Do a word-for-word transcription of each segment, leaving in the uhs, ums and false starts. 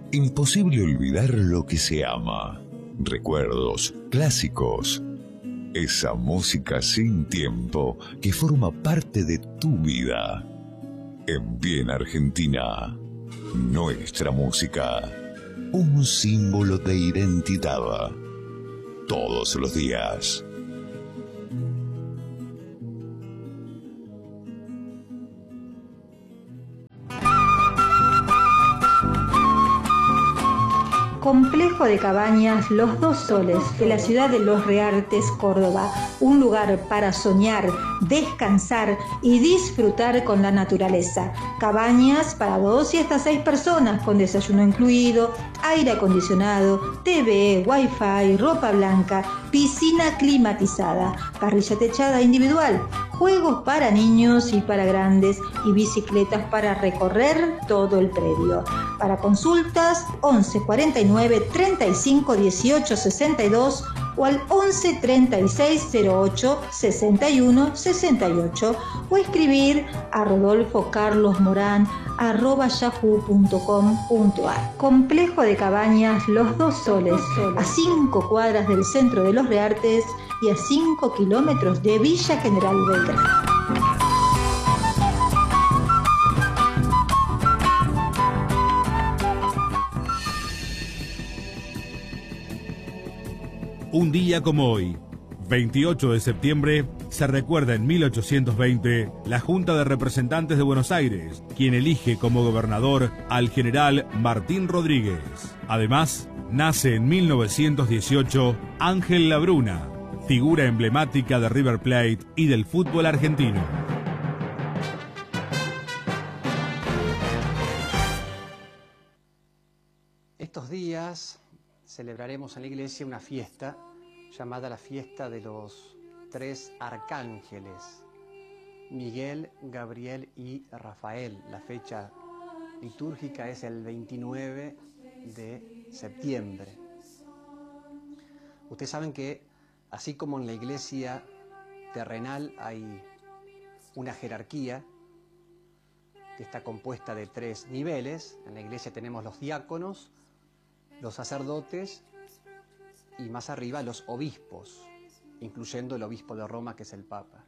Imposible olvidar lo que se ama. Recuerdos clásicos. Esa música sin tiempo que forma parte de tu vida. En Bien Argentina, nuestra música. Un símbolo de identidad. Todos los días. Complejo de Cabañas Los Dos Soles, de la ciudad de Los Reartes, Córdoba. Un lugar para soñar, descansar y disfrutar con la naturaleza. Cabañas para dos y hasta seis personas, con desayuno incluido, aire acondicionado, T V, wifi, ropa blanca, piscina climatizada, parrilla techada individual, juegos para niños y para grandes y bicicletas para recorrer todo el predio. Para consultas, once cuarenta y nueve treinta y cinco dieciocho sesenta y dos o al once treinta y seis cero ocho sesenta y uno sesenta y ocho o escribir a rodolfo carlos morán arroba yahoo punto com punto ar. Complejo de Cabañas Los Dos Soles, a cinco cuadras del centro de Los Reartes y a cinco kilómetros de Villa General Belgrano. Un día como hoy, veintiocho de septiembre, se recuerda en mil ochocientos veinte la Junta de Representantes de Buenos Aires, quien elige como gobernador al general Martín Rodríguez. Además, nace en mil novecientos dieciocho Ángel Labruna, figura emblemática de River Plate y del fútbol argentino. Estos días celebraremos en la iglesia una fiesta llamada la fiesta de los tres arcángeles, Miguel, Gabriel y Rafael. La fecha litúrgica es el veintinueve de septiembre. Ustedes saben que así como en la iglesia terrenal hay una jerarquía que está compuesta de tres niveles, en la iglesia tenemos los diáconos, los sacerdotes y más arriba los obispos, incluyendo el obispo de Roma, que es el Papa.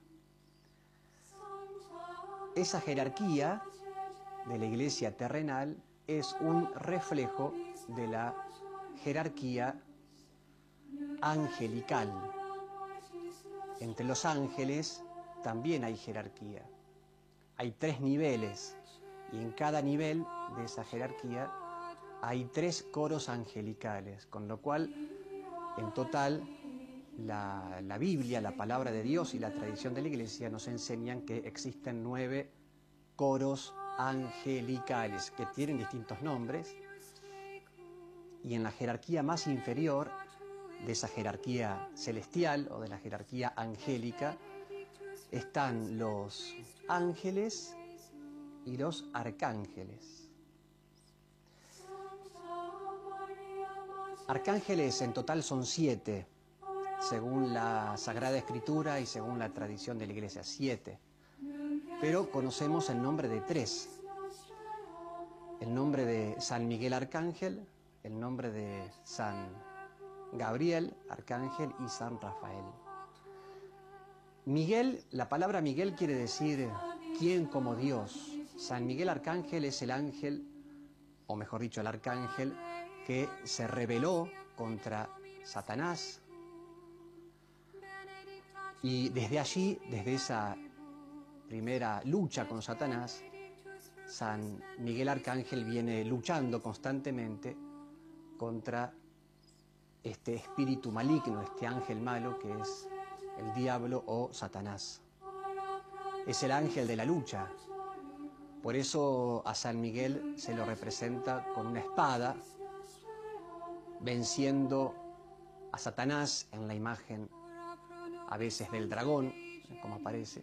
Esa jerarquía de la iglesia terrenal es un reflejo de la jerarquía angelical. Entre los ángeles también hay jerarquía. Hay tres niveles y en cada nivel de esa jerarquía hay tres coros angelicales, con lo cual, en total, la, la Biblia, la palabra de Dios y la tradición de la Iglesia nos enseñan que existen nueve coros angelicales que tienen distintos nombres, y en la jerarquía más inferior de esa jerarquía celestial o de la jerarquía angélica están los ángeles y los arcángeles. Arcángeles en total son siete, según la Sagrada Escritura y según la tradición de la Iglesia, siete. Pero conocemos el nombre de tres. El nombre de San Miguel Arcángel, el nombre de San Gabriel Arcángel y San Rafael. Miguel, la palabra Miguel quiere decir ¿quién como Dios? San Miguel Arcángel es el ángel, o mejor dicho, el arcángel, que se rebeló contra Satanás. Y desde allí, desde esa primera lucha con Satanás, San Miguel Arcángel viene luchando constantemente contra este espíritu maligno, este ángel malo que es el diablo o Satanás. Es el ángel de la lucha. Por eso a San Miguel se lo representa con una espada, venciendo a Satanás en la imagen a veces del dragón, como aparece.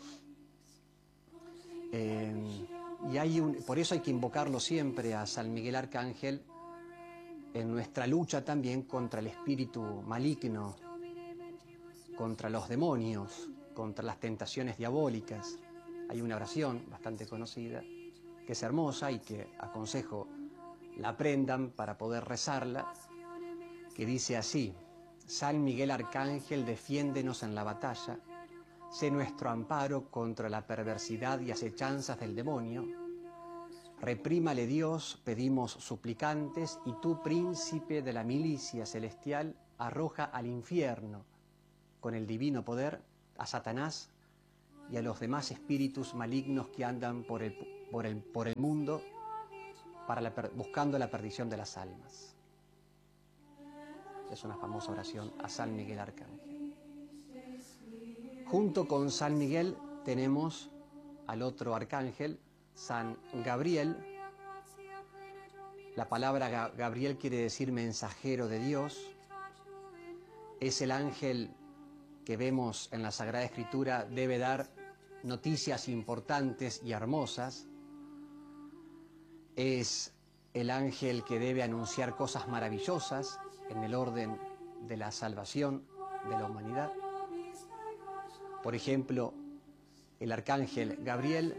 Eh, y hay un, por eso hay que invocarlo siempre a San Miguel Arcángel en nuestra lucha también contra el espíritu maligno, contra los demonios, contra las tentaciones diabólicas. Hay una oración bastante conocida que es hermosa y que aconsejo la aprendan para poder rezarla, que dice así: San Miguel Arcángel, defiéndenos en la batalla, sé nuestro amparo contra la perversidad y acechanzas del demonio. Reprímale Dios, pedimos suplicantes, y tú, príncipe de la milicia celestial, arroja al infierno, con el divino poder, a Satanás y a los demás espíritus malignos que andan por el, por el, por el mundo para la, buscando la perdición de las almas. Es una famosa oración a San Miguel Arcángel. Junto con San Miguel tenemos al otro arcángel, San Gabriel. La palabra Gabriel quiere decir mensajero de Dios. Es el ángel que vemos en la Sagrada Escritura, debe dar noticias importantes y hermosas. Es el ángel que debe anunciar cosas maravillosas en el orden de la salvación de la humanidad. Por ejemplo, el arcángel Gabriel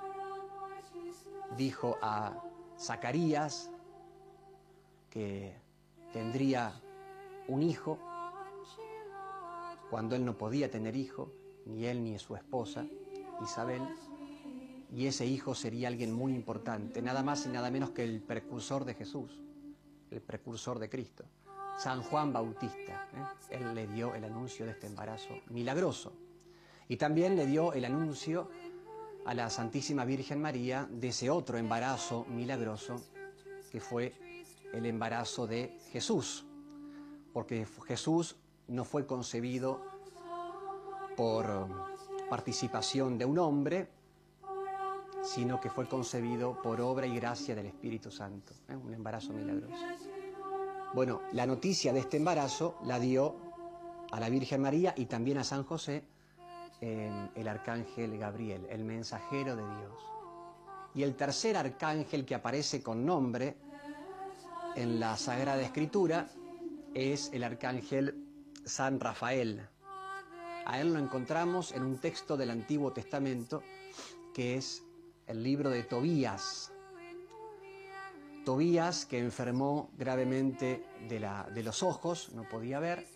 dijo a Zacarías que tendría un hijo cuando él no podía tener hijo, ni él ni su esposa, Isabel, y ese hijo sería alguien muy importante, nada más y nada menos que el precursor de Jesús, el precursor de Cristo, San Juan Bautista. ¿eh? Él le dio el anuncio de este embarazo milagroso, y también le dio el anuncio a la Santísima Virgen María de ese otro embarazo milagroso, que fue el embarazo de Jesús, porque Jesús no fue concebido por participación de un hombre, sino que fue concebido por obra y gracia del Espíritu Santo, ¿eh? Un embarazo milagroso. Bueno, la noticia de este embarazo la dio a la Virgen María y también a San José eh, el arcángel Gabriel, el mensajero de Dios. Y el tercer arcángel que aparece con nombre en la Sagrada Escritura es el arcángel San Rafael. A él lo encontramos en un texto del Antiguo Testamento que es el libro de Tobías. Tobías, que enfermó gravemente de, la, de los ojos, no podía ver,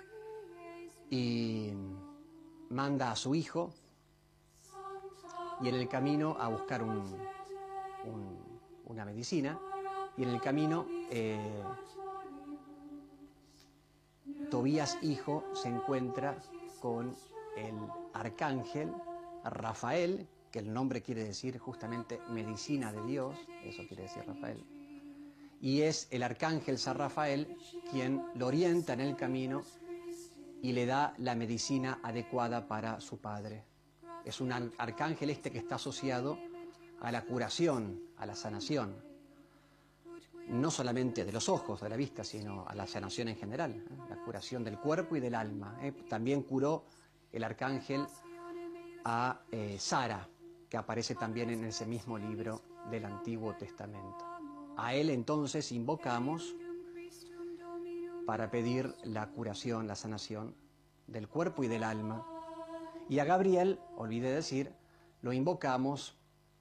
y manda a su hijo y en el camino a buscar un, un, una medicina, y en el camino eh, Tobías hijo se encuentra con el arcángel Rafael, que el nombre quiere decir justamente medicina de Dios, eso quiere decir Rafael, y es el arcángel San Rafael quien lo orienta en el camino y le da la medicina adecuada para su padre. Es un arcángel este que está asociado a la curación, a la sanación, no solamente de los ojos, de la vista, sino a la sanación en general, ¿eh? La curación del cuerpo y del alma. ¿eh? También curó el arcángel a eh, Sara, que aparece también en ese mismo libro del Antiguo Testamento. A él entonces invocamos para pedir la curación, la sanación del cuerpo y del alma. Y a Gabriel, olvidé decir, lo invocamos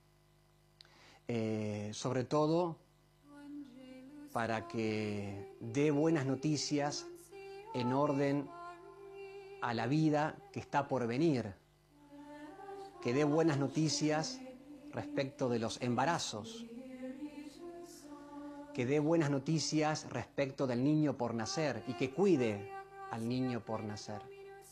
eh, sobre todo para que dé buenas noticias en orden a la vida que está por venir, que dé buenas noticias respecto de los embarazos, que dé buenas noticias respecto del niño por nacer y que cuide al niño por nacer.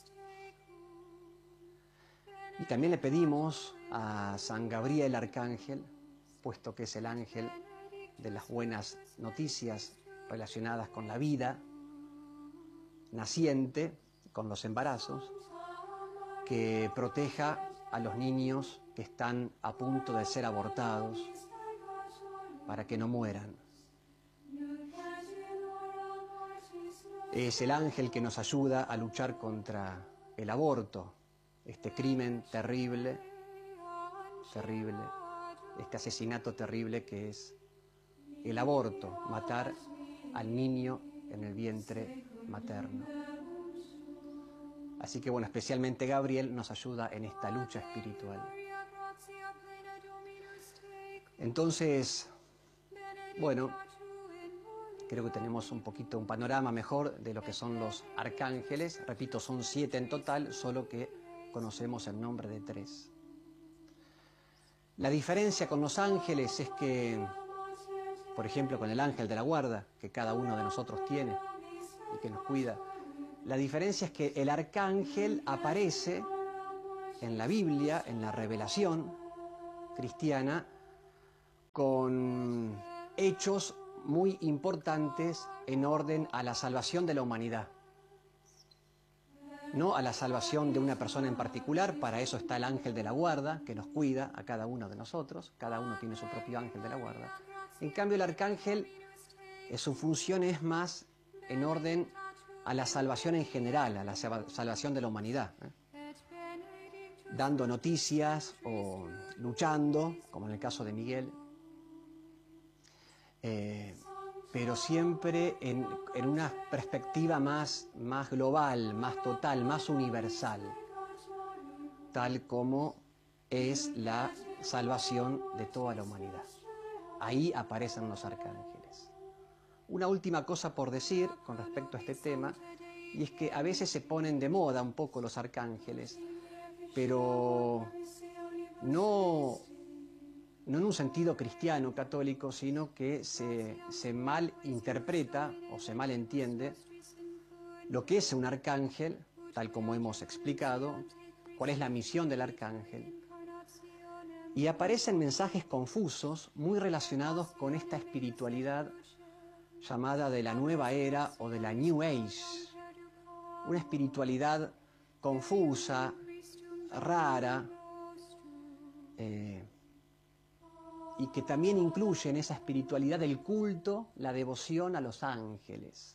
Y también le pedimos a San Gabriel Arcángel, puesto que es el ángel de las buenas noticias relacionadas con la vida naciente, con los embarazos, que proteja a los niños que están a punto de ser abortados para que no mueran. Es el ángel que nos ayuda a luchar contra el aborto, este crimen terrible, terrible, este asesinato terrible que es el aborto, matar al niño en el vientre materno. Así que bueno, especialmente Gabriel nos ayuda en esta lucha espiritual. Entonces, bueno, creo que tenemos un poquito un panorama mejor de lo que son los arcángeles. Repito, son siete en total, solo que conocemos el nombre de tres. La diferencia con los ángeles es que, por ejemplo, con el ángel de la guarda, que cada uno de nosotros tiene y que nos cuida, la diferencia es que el arcángel aparece en la Biblia, en la revelación cristiana, con hechos muy importantes en orden a la salvación de la humanidad. No a la salvación de una persona en particular, para eso está el ángel de la guarda, que nos cuida a cada uno de nosotros, cada uno tiene su propio ángel de la guarda. En cambio, el arcángel, eh, su función es más en orden a la salvación en general, a la salvación de la humanidad, ¿eh? Dando noticias o luchando, como en el caso de Miguel, eh, pero siempre en, en una perspectiva más, más global, más total, más universal, tal como es la salvación de toda la humanidad. Ahí aparecen los arcángeles. Una última cosa por decir con respecto a este tema, y es que a veces se ponen de moda un poco los arcángeles, pero no, no en un sentido cristiano, católico, sino que se, se mal interpreta o se mal entiende lo que es un arcángel, tal como hemos explicado, cuál es la misión del arcángel. Y aparecen mensajes confusos muy relacionados con esta espiritualidad llamada de la nueva era o de la New Age. Una espiritualidad confusa, rara, eh, y que también incluye en esa espiritualidad el culto, la devoción a los ángeles.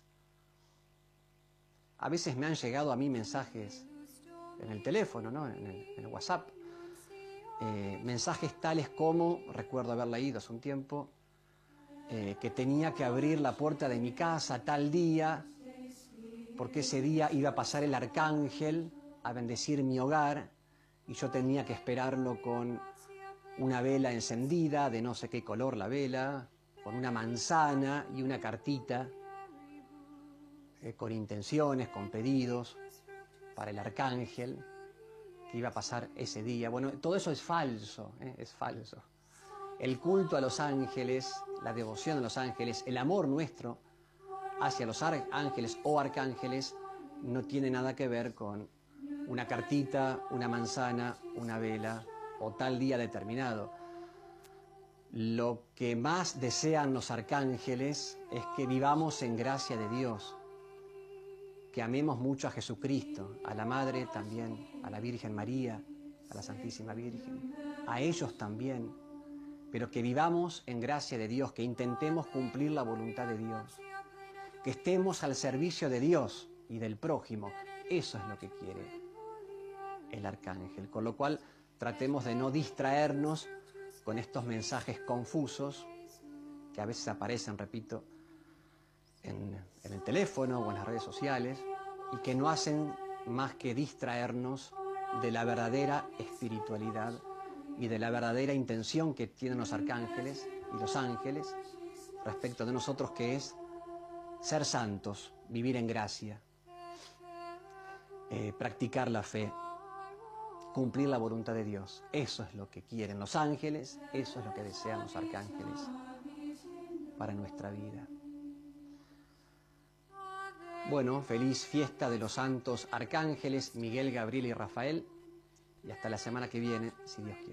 A veces me han llegado a mí mensajes en el teléfono, ¿no? en, el, en el WhatsApp, eh, mensajes tales como, recuerdo haber leído hace un tiempo, eh, que tenía que abrir la puerta de mi casa tal día, porque ese día iba a pasar el arcángel a bendecir mi hogar, y yo tenía que esperarlo con una vela encendida, de no sé qué color la vela, con una manzana y una cartita, eh, con intenciones, con pedidos para el arcángel que iba a pasar ese día. Bueno, todo eso es falso, ¿eh? es falso. El culto a los ángeles, la devoción a los ángeles, el amor nuestro hacia los ángeles o arcángeles no tiene nada que ver con una cartita, una manzana, una vela o tal día determinado. Lo que más desean los arcángeles es que vivamos en gracia de Dios, que amemos mucho a Jesucristo, a la Madre también, a la Virgen María, a la Santísima Virgen, a ellos también, pero que vivamos en gracia de Dios, que intentemos cumplir la voluntad de Dios, que estemos al servicio de Dios y del prójimo. Eso es lo que quiere el arcángel, con lo cual tratemos de no distraernos con estos mensajes confusos que a veces aparecen, repito, en, en el teléfono o en las redes sociales y que no hacen más que distraernos de la verdadera espiritualidad y de la verdadera intención que tienen los arcángeles y los ángeles respecto de nosotros, que es ser santos, vivir en gracia, eh, practicar la fe, cumplir la voluntad de Dios. Eso es lo que quieren los ángeles, eso es lo que desean los arcángeles para nuestra vida. Bueno, feliz fiesta de los santos arcángeles Miguel, Gabriel y Rafael, y hasta la semana que viene, si Dios quiere.